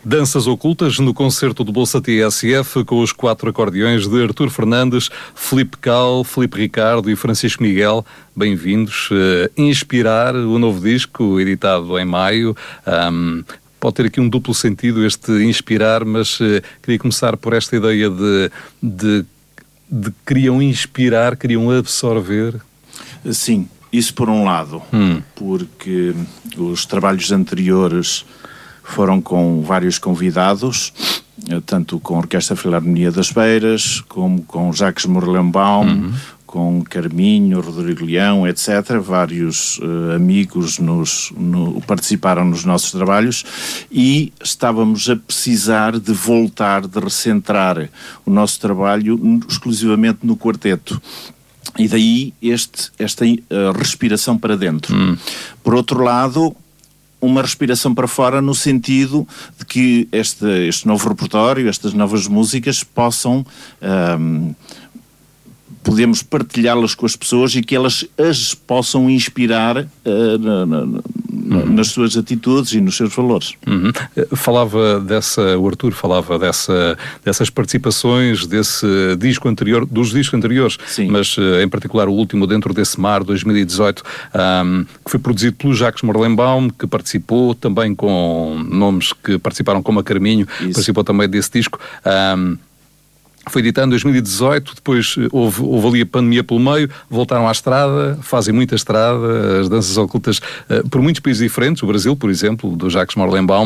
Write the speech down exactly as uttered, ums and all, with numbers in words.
Danças Ocultas no concerto do Bolsa T S F com os quatro acordeões de Artur Fernandes, Filipe Cal, Filipe Ricardo e Francisco Miguel. Bem-vindos. Uh, Inspirar, o novo disco, editado em maio. Um, pode ter aqui um duplo sentido este inspirar, mas uh, queria começar por esta ideia de, de, de queriam inspirar, queriam absorver. Sim, isso por um lado, hum. porque os trabalhos anteriores foram com vários convidados, tanto com a Orquestra Filarmonia das Beiras, como com Jacques Morlembaum, uhum. com Carminho, Rodrigo Leão, etcétera. Vários uh, amigos nos, no, participaram nos nossos trabalhos e estávamos a precisar de voltar, de recentrar o nosso trabalho exclusivamente no quarteto. E daí este, esta uh, respiração para dentro. Hum. Por outro lado, uma respiração para fora no sentido de que este, este novo repertório, estas novas músicas possam, um, podemos partilhá-las com as pessoas e que elas as possam inspirar uh, na, na, na, uhum. nas suas atitudes e nos seus valores. Uhum. Falava dessa, o Artur falava dessa, dessas participações, desse disco anterior, dos discos anteriores, Sim. mas uh, em particular o último, Dentro desse Mar, dois mil e dezoito, um, que foi produzido pelo Jacques Morlembaum, que participou também com nomes que participaram como a Carminho, Isso. participou também desse disco. Um, Foi editado em dois mil e dezoito, depois houve, houve ali a pandemia pelo meio, voltaram à estrada, fazem muita estrada, as danças ocultas uh, por muitos países diferentes, o Brasil, por exemplo, do Jacques Morlembaum.